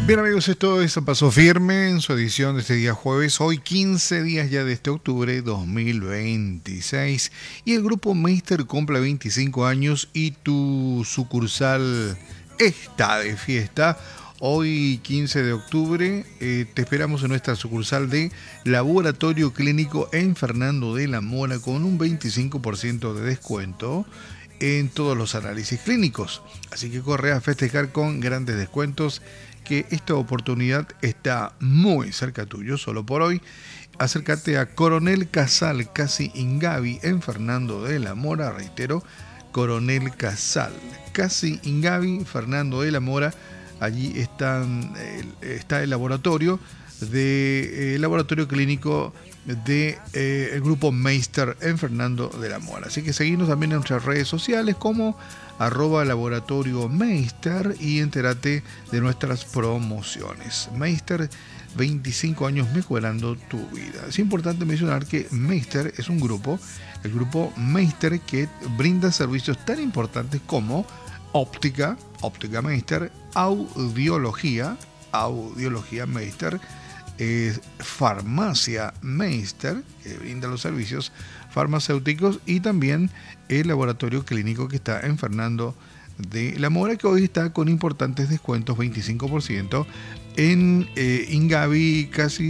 Bien amigos, esto es Paso Firme en su edición de este día jueves, hoy 15 días ya de este octubre 2026 y el grupo Meister cumple 25 años y tu sucursal está de fiesta. Hoy 15 de octubre te esperamos en nuestra sucursal de Laboratorio Clínico en Fernando de la Mora con un 25% de descuento en todos los análisis clínicos. Así que corre a festejar con grandes descuentos, que esta oportunidad está muy cerca tuyo. Solo por hoy, acércate a Coronel Casal, casi Ingavi, en Fernando de la Mora. Reitero, Coronel Casal, casi Ingavi, Fernando de la Mora. Allí está el laboratorio laboratorio clínico de el grupo Meister en Fernando de la Mora. Así que seguimos también en nuestras redes sociales como @laboratorio Meister y entérate de nuestras promociones. Meister, 25 años mejorando tu vida. Es importante mencionar que Meister es un grupo, el grupo Meister, que brinda servicios tan importantes como óptica Meister, audiología Meister, farmacia Meister, que brinda los servicios farmacéuticos, y también el laboratorio clínico que está en Fernando de la Mora, que hoy está con importantes descuentos, 25% en Ingavi,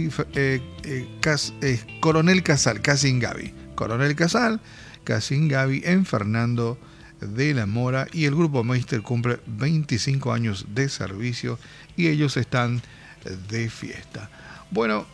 Coronel Casal, casi Ingavi, Coronel Casal, casi Ingavi, en Fernando de la Mora. Y el grupo Meister cumple 25 años de servicio y ellos están de fiesta. Bueno,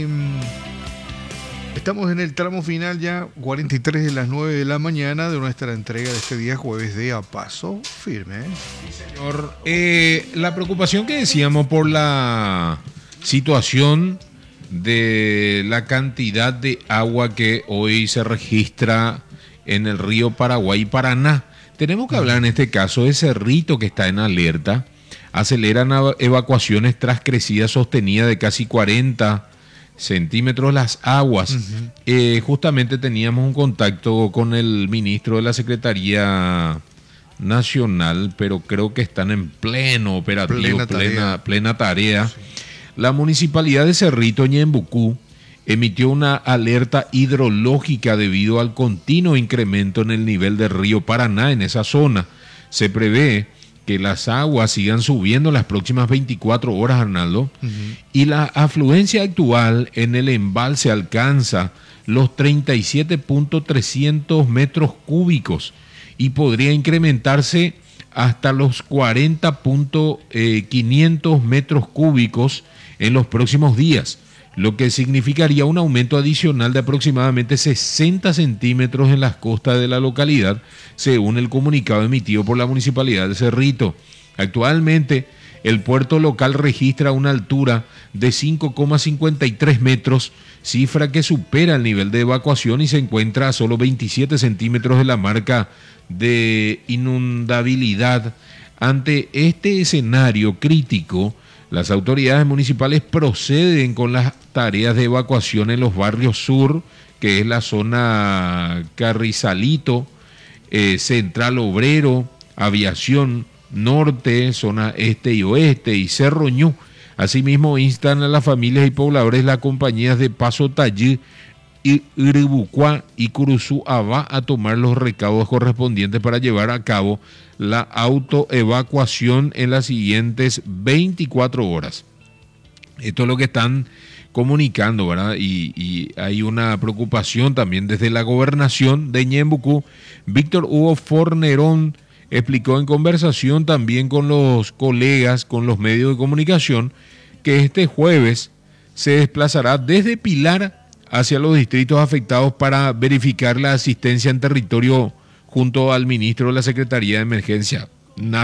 estamos en el tramo final ya, 43 de las 9 de la mañana de nuestra entrega de este día jueves de A Paso Firme. Sí, señor. La preocupación que decíamos por la situación de la cantidad de agua que hoy se registra en el río Paraguay y Paraná. Tenemos que hablar en este caso de Cerrito, que está en alerta. Aceleran evacuaciones tras crecida sostenida de casi 40 centímetros las aguas. Justamente teníamos un contacto con el ministro de la Secretaría Nacional, pero creo que están en pleno operativo, plena tarea. Sí. La municipalidad de Cerrito, Ñembucú, emitió una alerta hidrológica debido al continuo incremento en el nivel del río Paraná en esa zona. Se prevé que las aguas sigan subiendo las próximas 24 horas, Arnaldo, y la afluencia actual en el embalse alcanza los 37.300 metros cúbicos y podría incrementarse hasta los 40.500 metros cúbicos en los próximos días, lo que significaría un aumento adicional de aproximadamente 60 centímetros en las costas de la localidad, según el comunicado emitido por la Municipalidad de Cerrito. Actualmente, el puerto local registra una altura de 5,53 metros, cifra que supera el nivel de evacuación y se encuentra a solo 27 centímetros de la marca de inundabilidad. Ante este escenario crítico, las autoridades municipales proceden con las tareas de evacuación en los barrios sur, que es la zona Carrizalito, Central Obrero, Aviación Norte, zona este y oeste, y Cerro Ñu. Asimismo, instan a las familias y pobladores de las compañías de Paso Tallí, Iribucuá y Curuzú Abá a tomar los recaudos correspondientes para llevar a cabo la autoevacuación en las siguientes 24 horas. Esto es lo que están comunicando, ¿verdad? Y hay una preocupación también desde la gobernación de Ñembucú. Víctor Hugo Fornerón explicó en conversación también con los colegas, con los medios de comunicación, que este jueves se desplazará desde Pilar hacia los distritos afectados para verificar la asistencia en territorio junto al ministro de la Secretaría de Emergencia